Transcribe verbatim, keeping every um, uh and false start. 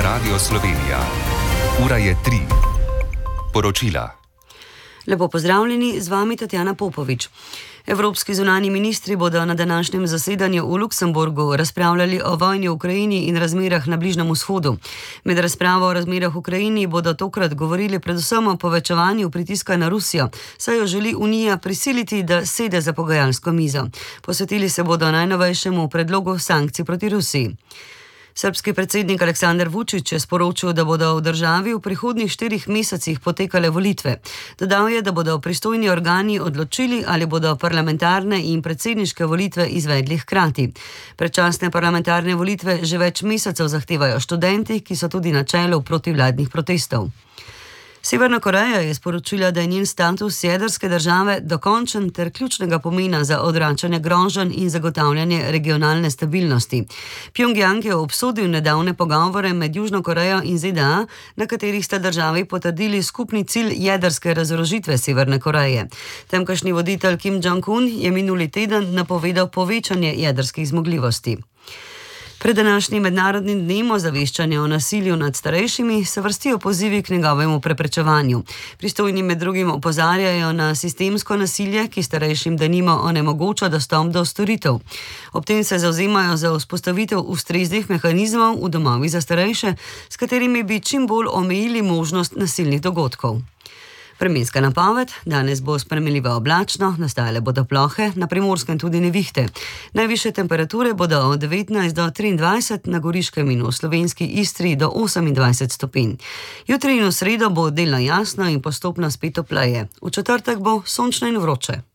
Radio Slovenija. Ura je tri. Poročila. Lepo pozdravljeni, z vami Tatjana Popovič. Evropski zunani ministri bodo na današnjem zasedanju v Luksemburgu razpravljali o vojni v Ukrajini in razmerah na Bližnjem vzhodu. Med razpravo o razmerah v Ukrajini bodo tokrat govorili predvsem o povečevanju pritiska na Rusijo, saj jo želi Unija prisiliti, da sede za pogajalsko mizo. Posvetili se bodo najnovejšemu predlogu sankcij proti Rusiji. Srbski predsednik Aleksandar Vučić je sporočil, da bodo v državi v prihodnjih štirih mesecih potekale volitve. Dodal je, da bodo pristojni organi odločili, ali bodo parlamentarne in predsedniške volitve izvedli hkrati. Predčasne parlamentarne volitve že več mesecev zahtevajo študenti, ki so tudi na čelu protivladnih protestov. Severna Koreja je sporočila, da je njen status jedrske države dokončen ter ključnega pomena za odvračanje groženj in zagotavljanje regionalne stabilnosti. Pjongjang je obsodil nedavne pogovore med Južno Korejo in Z D A, na katerih sta državi potrdili skupni cilj jedrske razorožitve Severne Koreje. Tamkajšnji voditelj Kim Jong-un je minuli teden napovedal povečanje jedrskih zmogljivosti. Pred današnjim mednarodnim dnem ozaveščanja o nasilju nad starejšimi se vrstijo pozivi k njegovemu preprečevanju. Pristojni med drugim opozarjajo na sistemsko nasilje, ki starejšim denimo onemogoča dostop do storitev. Ob tem se zavzemajo za vzpostavitev ustreznih mehanizmov v domovih za starejše, s katerimi bi čim bolj omejili možnost nasilnih dogodkov. Vremenska napoved: danes bo spremenljivo oblačno, nastajale bodo plohe, na Primorskem tudi nevihte. Najvišje temperature bodo od devetnajst do triindvajset, na Goriškem in v slovenski Istri do osemindvajset stopinj. Jutri in v sredo bo delno jasno in postopno spet topleje. V četrtek bo sončno in vroče.